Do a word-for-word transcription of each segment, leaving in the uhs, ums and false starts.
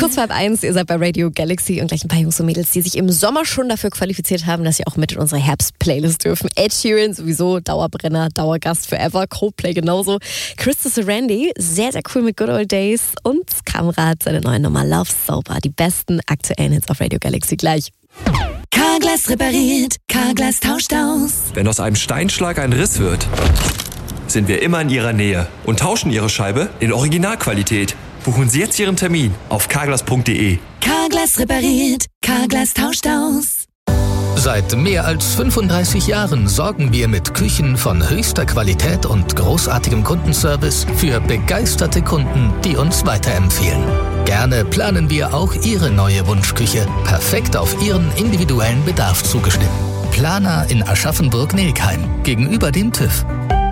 kurz vor halb eins, ihr seid bei Radio Galaxy und gleich ein paar Jungs und Mädels, die sich im Sommer schon dafür qualifiziert haben, dass sie auch mit in unsere Herbst-Playlist dürfen. Ed Sheeran sowieso, Dauerbrenner, Dauergast forever, Coldplay genauso. Christa Sarandi, sehr, sehr cool mit Good Old Days und Kamrat, seine neue Nummer Love Sober. Die besten aktuellen Hits auf Radio Galaxy gleich. Carglass repariert, Carglass tauscht aus. Wenn aus einem Steinschlag ein Riss wird, sind wir immer in Ihrer Nähe und tauschen Ihre Scheibe in Originalqualität. Buchen Sie jetzt Ihren Termin auf carglass punkt de. Carglass repariert, Carglass tauscht aus. Seit mehr als fünfunddreißig Jahren sorgen wir mit Küchen von höchster Qualität und großartigem Kundenservice für begeisterte Kunden, die uns weiterempfehlen. Gerne planen wir auch Ihre neue Wunschküche perfekt auf Ihren individuellen Bedarf zugeschnitten. Planer in Aschaffenburg-Nilkheim gegenüber dem TÜV.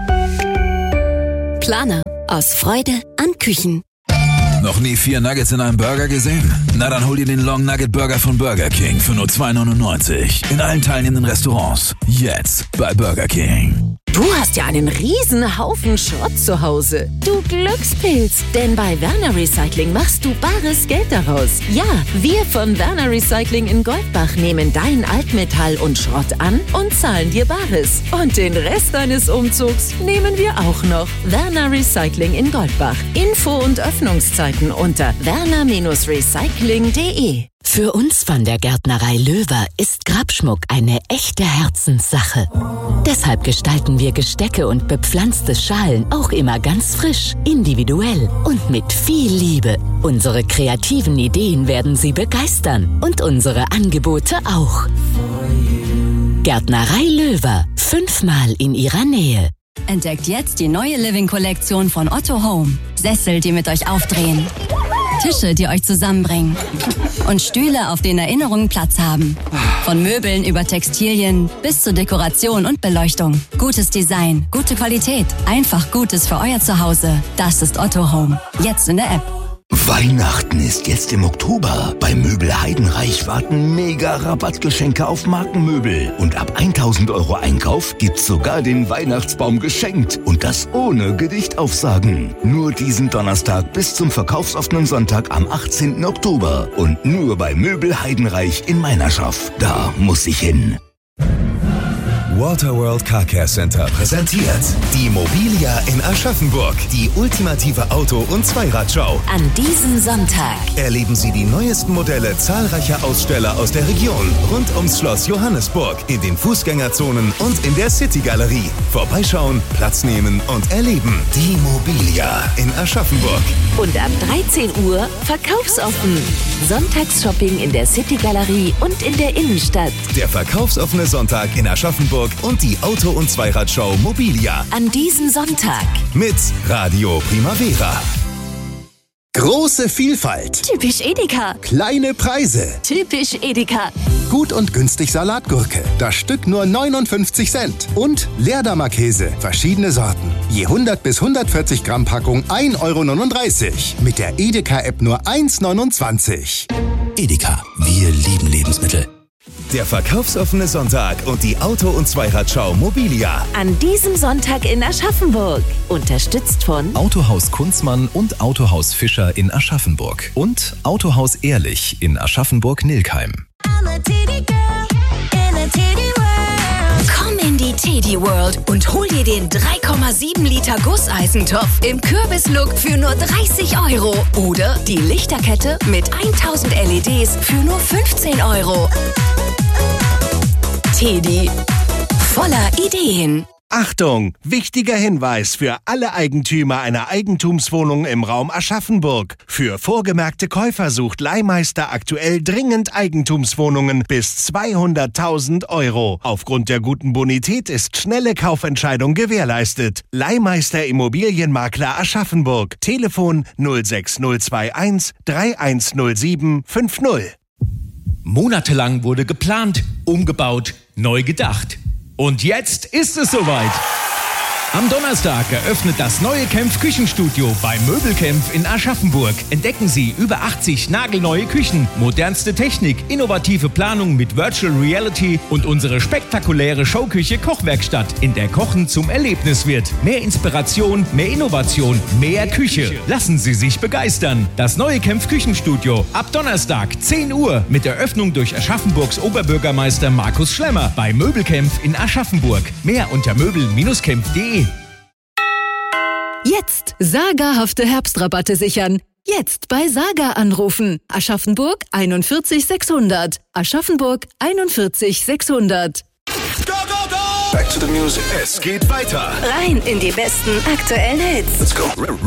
Planer aus Freude an Küchen. Noch nie vier Nuggets in einem Burger gesehen? Na dann hol dir den Long Nugget Burger von Burger King für nur zwei neunundneunzig. In allen teilnehmenden Restaurants. Jetzt bei Burger King. Du hast ja einen riesen Haufen Schrott zu Hause. Du Glückspilz, denn bei Werner Recycling machst du bares Geld daraus. Ja, wir von Werner Recycling in Goldbach nehmen dein Altmetall und Schrott an und zahlen dir Bares. Und den Rest deines Umzugs nehmen wir auch noch. Werner Recycling in Goldbach. Info und Öffnungszeiten unter werner recycling punkt de. Für uns von der Gärtnerei Löwer ist Grabschmuck eine echte Herzenssache. Deshalb gestalten wir Gestecke und bepflanzte Schalen auch immer ganz frisch, individuell und mit viel Liebe. Unsere kreativen Ideen werden Sie begeistern und unsere Angebote auch. Gärtnerei Löwer, fünfmal in Ihrer Nähe. Entdeckt jetzt die neue Living-Kollektion von Otto Home. Sessel, die mit euch aufdrehen. Tische, die euch zusammenbringen. Und Stühle, auf denen Erinnerungen Platz haben. Von Möbeln über Textilien bis zur Dekoration und Beleuchtung. Gutes Design, gute Qualität, einfach Gutes für euer Zuhause. Das ist Otto Home. Jetzt in der App. Weihnachten ist jetzt im Oktober. Bei Möbel Heidenreich warten mega Rabattgeschenke auf Markenmöbel. Und ab tausend Euro Einkauf gibt's sogar den Weihnachtsbaum geschenkt. Und das ohne Gedichtaufsagen. Nur diesen Donnerstag bis zum verkaufsoffenen Sonntag am achtzehnten Oktober. Und nur bei Möbel Heidenreich in Meinerschaft. Da muss ich hin. Waterworld Car Care Center präsentiert die Mobilia in Aschaffenburg, die ultimative Auto- und Zweiradschau. An diesem Sonntag Erleben Sie die neuesten Modelle zahlreicher Aussteller aus der Region rund ums Schloss Johannesburg, in den Fußgängerzonen und in der City-Galerie. Vorbeischauen, Platz nehmen und erleben. Die Mobilia in Aschaffenburg. Und ab dreizehn Uhr verkaufsoffen. Sonntagsshopping in der City-Galerie und in der Innenstadt. Der verkaufsoffene Sonntag in Aschaffenburg und die Auto- und Zweiradschau Mobilia. An diesem Sonntag Mit Radio Primavera. Große Vielfalt. Typisch Edeka. Kleine Preise. Typisch Edeka. Gut und günstig Salatgurke. Das Stück nur neunundfünfzig Cent. Und Leerdammer Käse. Verschiedene Sorten. Je hundert bis hundertvierzig Gramm Packung ein Euro neununddreißig. Mit der Edeka-App nur eins neunundzwanzig. Edeka, wir lieben Lebensmittel. Der verkaufsoffene Sonntag und die Auto- und Zweiradschau Mobilia. An diesem Sonntag in Aschaffenburg. Unterstützt von Autohaus Kunzmann und Autohaus Fischer in Aschaffenburg. Und Autohaus Ehrlich in Aschaffenburg-Nilkheim. Komm in die Teddy World und hol dir den drei Komma sieben Liter Gusseisentopf im Kürbislook für nur dreißig Euro. Oder die Lichterkette mit tausend L E Ds für nur fünfzehn Euro. Teddy, voller Ideen. Achtung! Wichtiger Hinweis für alle Eigentümer einer Eigentumswohnung im Raum Aschaffenburg. Für vorgemerkte Käufer sucht Leihmeister aktuell dringend Eigentumswohnungen bis zweihunderttausend Euro. Aufgrund der guten Bonität ist schnelle Kaufentscheidung gewährleistet. Leihmeister Immobilienmakler Aschaffenburg. Telefon null sechs null zwei eins drei eins null sieben fünf null. Monatelang wurde geplant, umgebaut, neu gedacht. Und jetzt ist es soweit. Am Donnerstag eröffnet das neue Kempf Küchenstudio bei Möbelkempf in Aschaffenburg. Entdecken Sie über achtzig nagelneue Küchen, modernste Technik, innovative Planung mit Virtual Reality und unsere spektakuläre Showküche Kochwerkstatt, in der Kochen zum Erlebnis wird. Mehr Inspiration, mehr Innovation, mehr Küche. Lassen Sie sich begeistern. Das neue Kempf Küchenstudio ab Donnerstag zehn Uhr mit Eröffnung durch Aschaffenburgs Oberbürgermeister Markus Schlemmer bei Möbelkempf in Aschaffenburg. Mehr unter möbel Bindestrich kempf punkt de. Jetzt sagerhafte Herbstrabatte sichern. Jetzt bei Saga anrufen. Aschaffenburg einundvierzig sechshundert. Aschaffenburg einundvierzig sechshundert. Back to the music. Es geht weiter. Rein in die besten aktuellen Hits. Let's go.